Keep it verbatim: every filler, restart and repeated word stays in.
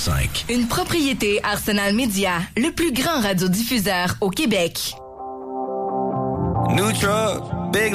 cinq. Une propriété Arsenal Media, le plus grand radiodiffuseur au Québec. New truck, big